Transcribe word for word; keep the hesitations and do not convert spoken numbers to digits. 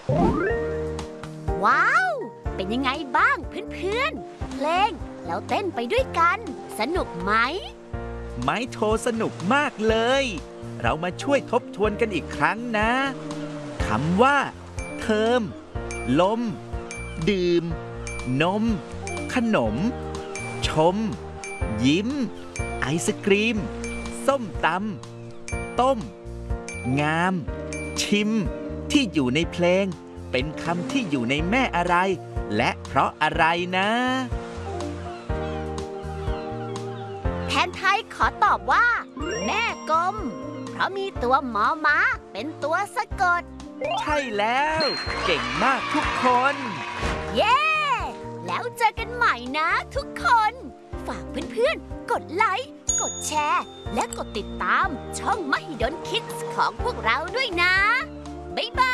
ว้าวเป็นยังไงบ้างเพื่อนๆเพลงแล้วเต้นไปด้วยกันสนุกไหมไม้โทสนุกมากเลยเรามาช่วยทบทวนกันอีกครั้งนะคำว่าเทอมลมดื่มนมขนมชมยิ้มไอศกรีมส้มตำต้มงามชิมที่อยู่ในเพลงเป็นคำที่อยู่ในแม่อะไรและเพราะอะไรนะแทนไทยขอตอบว่าแม่กลมเพราะมีตัวมอม้าเป็นตัวสะกดใช่แล้วเก่งมากทุกคนเย้แล้วเจอกันใหม่นะทุกคนฝากเพื่อนๆกดไลค์กดแชร์และกดติดตามช่องมหิดลคิดส์ของพวกเราด้วยนะบ๊ายบาย